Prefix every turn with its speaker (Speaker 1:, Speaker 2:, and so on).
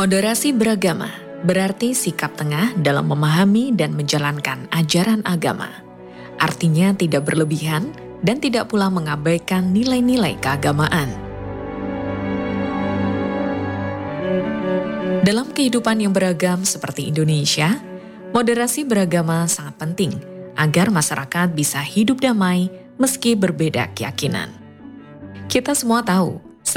Speaker 1: Moderasi beragama berarti sikap tengah dalam memahami dan menjalankan ajaran agama. Artinya tidak berlebihan dan tidak pula mengabaikan nilai-nilai keagamaan. Dalam kehidupan yang beragam seperti Indonesia, moderasi beragama sangat penting agar masyarakat bisa hidup damai meski berbeda keyakinan. Kita semua tahu